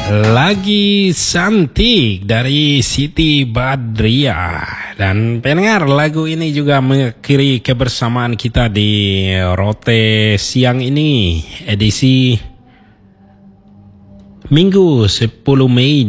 Lagi Cantik dari Siti Badriah. Dan pendengar, lagu ini juga mengakhiri kebersamaan kita di Rote siang ini, edisi Minggu 10 Mei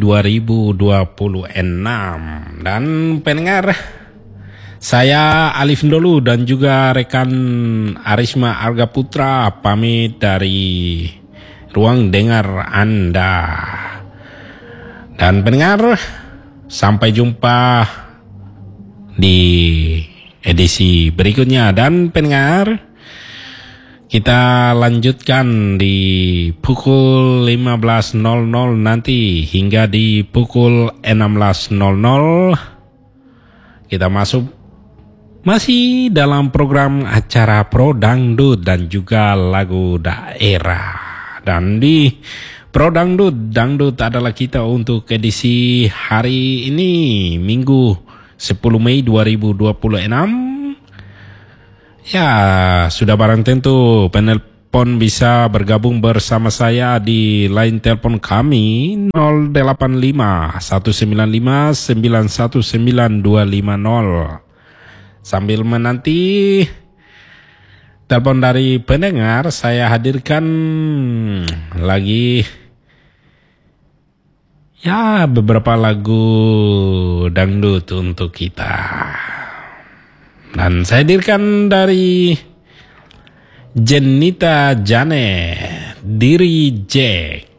2026. Dan pendengar, saya Alif Ndolu dan juga rekan Arisma Arga Putra pamit dari ruang dengar Anda. Dan pendengar, sampai jumpa di edisi berikutnya. Dan pendengar, kita lanjutkan di pukul 15.00 nanti hingga di pukul 16.00. Kita masih dalam program acara Pro Dangdut dan juga lagu daerah. Dan di Pro Dangdut adalah kita untuk edisi hari ini, Minggu 10 Mei 2026. Ya, sudah barang tentu penelpon bisa bergabung bersama saya di line telepon kami 085 195 919 250. Sambil menanti telepon dari pendengar, saya hadirkan lagi beberapa lagu dangdut untuk kita. Dan saya hadirkan dari Jenita Jane, Diri Jack.